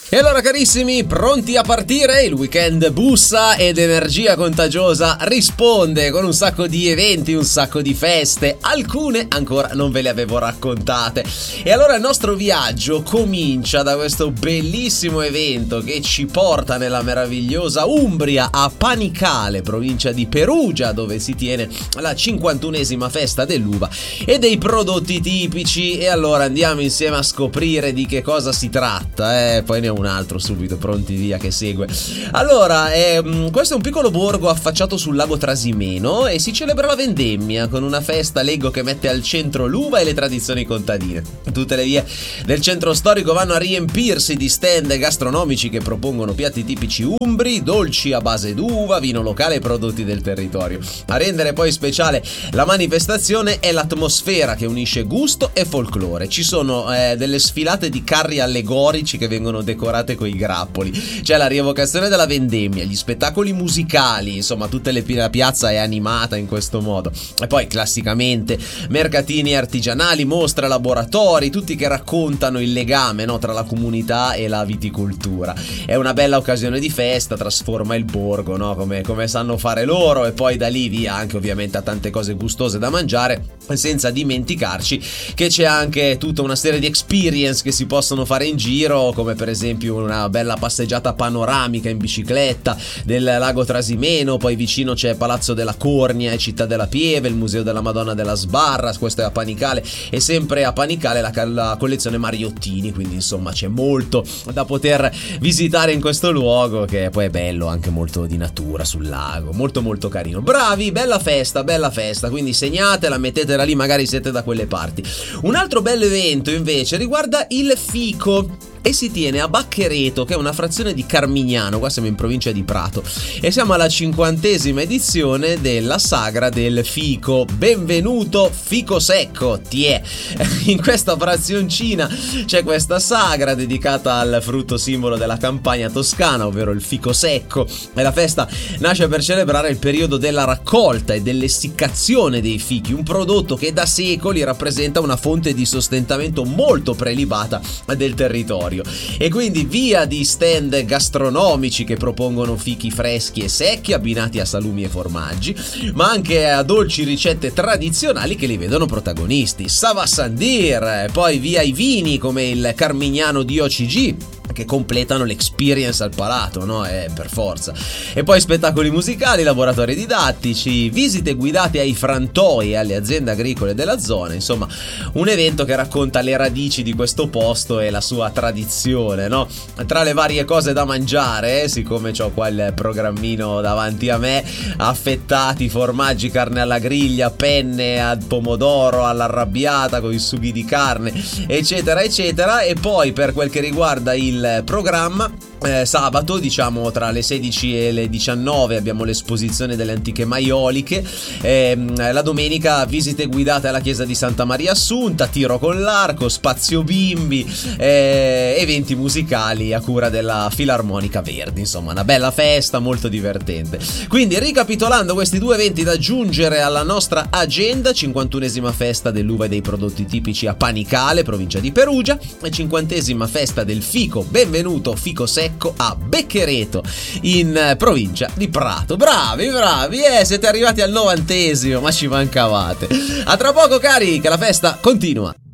E allora carissimi, pronti a partire? Il weekend bussa ed energia contagiosa risponde con un sacco di eventi, un sacco di feste, alcune ancora non ve le avevo raccontate. E allora il nostro viaggio comincia da questo bellissimo evento che ci porta nella meravigliosa Umbria, a Panicale, provincia di Perugia, dove si tiene la 51esima festa dell'uva e dei prodotti tipici. E allora andiamo insieme a scoprire di che cosa si tratta, poi ne ho un altro subito, pronti via, che segue. Allora, questo è un piccolo borgo affacciato sul lago Trasimeno e si celebra la vendemmia con una festa, leggo, che mette al centro l'uva e le tradizioni contadine. Tutte le vie del centro storico vanno a riempirsi di stand gastronomici che propongono piatti tipici umbri, dolci a base d'uva, vino locale e prodotti del territorio. A rendere poi speciale la manifestazione è l'atmosfera che unisce gusto e folklore. Ci sono delle sfilate di carri allegorici che vengono decorate coi grappoli, c'è la rievocazione della vendemmia, gli spettacoli musicali, insomma la piazza è animata in questo modo. E poi classicamente mercatini artigianali, mostre, laboratori, tutti che raccontano il legame, no, tra la comunità e la viticoltura. È una bella occasione di festa, trasforma il borgo, no, come sanno fare loro, e poi da lì via anche ovviamente a tante cose gustose da mangiare, senza dimenticarci che c'è anche tutta una serie di experience che si possono fare in giro, come per esempio una bella passeggiata panoramica in bicicletta del lago Trasimeno. Poi vicino c'è Palazzo della Cornia e Città della Pieve, il Museo della Madonna della Sbarra, questo è a Panicale, e sempre a Panicale la collezione Mariottini, quindi insomma c'è molto da poter visitare in questo luogo, che poi è bello, anche molto di natura sul lago, molto molto carino. Bravi, bella festa, quindi segnatela, mettetela lì, magari siete da quelle parti. Un altro bello evento invece riguarda il fico e si tiene a Bacchereto, che è una frazione di Carmignano, qua siamo in provincia di Prato, e siamo alla 50esima edizione della Sagra del Fico. Benvenuto Fico Secco, tiè! In questa frazioncina c'è questa sagra dedicata al frutto simbolo della campagna toscana, ovvero il fico secco, e la festa nasce per celebrare il periodo della raccolta e dell'essiccazione dei fichi, un prodotto che da secoli rappresenta una fonte di sostentamento molto prelibata del territorio. E quindi via di stand gastronomici che propongono fichi freschi e secchi abbinati a salumi e formaggi, ma anche a dolci ricette tradizionali che li vedono protagonisti. Sava Sandir, poi via i vini come il Carmignano DOCG, che completano l'experience al palato, no? Per forza. E poi spettacoli musicali, laboratori didattici, visite guidate ai frantoi e alle aziende agricole della zona. Insomma, un evento che racconta le radici di questo posto e la sua tradizione, no? Tra le varie cose da mangiare, siccome c'ho qua il programmino davanti a me, affettati, formaggi, carne alla griglia, penne al pomodoro, all'arrabbiata con i sughi di carne, eccetera eccetera. E poi per quel che riguarda il programma, sabato, diciamo tra le 16 e le 19 abbiamo l'esposizione delle antiche maioliche, la domenica visite guidate alla chiesa di Santa Maria Assunta, tiro con l'arco, spazio bimbi, eventi musicali a cura della Filarmonica Verdi. Insomma, una bella festa molto divertente. Quindi, ricapitolando, questi due eventi da aggiungere alla nostra agenda: 51esima festa dell'uva e dei prodotti tipici a Panicale, provincia di Perugia, e 50esima festa del fico, benvenuto Fico Secco, a Becchereto, in provincia di Prato. Bravi, siete arrivati al 90esimo, ma ci mancavate. A tra poco cari, che la festa continua.